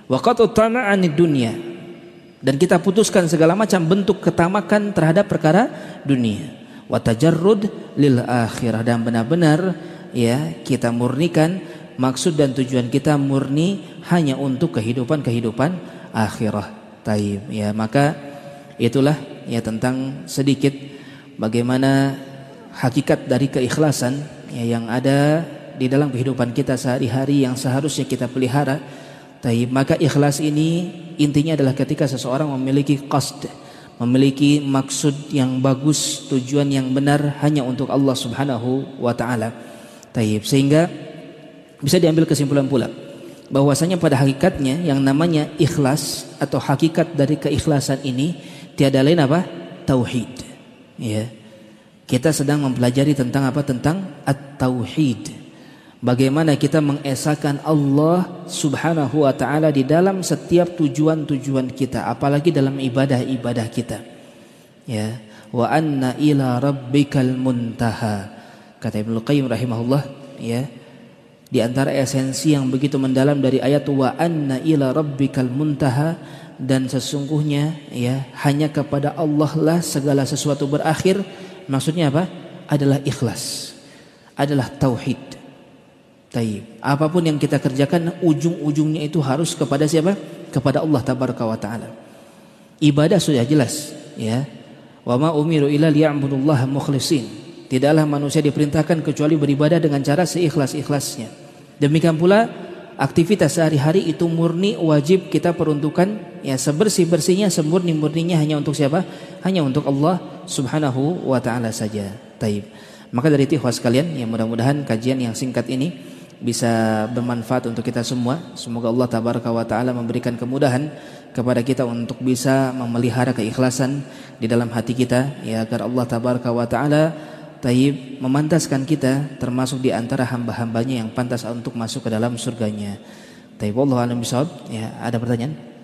Wa qat'ana 'anid dunya, dan kita putuskan segala macam bentuk ketamakan terhadap perkara dunia. Wa tajarrud lil akhirah, dan benar-benar ya kita murnikan maksud dan tujuan kita murni hanya untuk kehidupan akhirah. Taib ya, maka itulah ya tentang sedikit bagaimana hakikat dari keikhlasan ya, yang ada di dalam kehidupan kita sehari-hari yang seharusnya kita pelihara. Taib, maka ikhlas ini intinya adalah ketika seseorang memiliki qasd, memiliki maksud yang bagus, tujuan yang benar hanya untuk Allah Subhanahu wa taala. Taib, sehingga bisa diambil kesimpulan pula bahwasanya pada hakikatnya yang namanya ikhlas atau hakikat dari keikhlasan ini tiada lain apa? Tauhid. Ya. Kita sedang mempelajari tentang apa? Tentang at-tauhid. Bagaimana kita mengesahkan Allah Subhanahu wa taala di dalam setiap tujuan-tujuan kita, apalagi dalam ibadah-ibadah kita. Ya, wa anna ila rabbikal muntaha. Kata Ibnu Qayyim rahimahullah, ya. Di antara esensi yang begitu mendalam dari ayat wa anna ila rabbikal muntaha, dan sesungguhnya ya hanya kepada Allah lah segala sesuatu berakhir. Maksudnya apa? Adalah ikhlas, adalah tauhid. Taib. Apapun yang kita kerjakan ujung-ujungnya itu harus kepada siapa? Kepada Allah tabaraka wa taala. Ibadah sudah jelas ya. Wa ma umiru illa liya'budullaha mukhlishin. Tidaklah manusia diperintahkan kecuali beribadah dengan cara seikhlas-ikhlasnya. Demikian pula aktivitas sehari-hari itu murni wajib kita peruntukan ya sebersih-bersihnya, semurni-murninya hanya untuk siapa? Hanya untuk Allah Subhanahu wa taala saja. Taib. Maka dari itu ikhwas sekalian, ya mudah-mudahan kajian yang singkat ini bisa bermanfaat untuk kita semua. Semoga Allah tabaraka wa taala memberikan kemudahan kepada kita untuk bisa memelihara keikhlasan di dalam hati kita ya, agar Allah tabaraka wa taala taib memantaskan kita termasuk di antara hamba-hambanya yang pantas untuk masuk ke dalam surganya. Taib, wallahu a'lam bishawab. Ya, ada pertanyaan?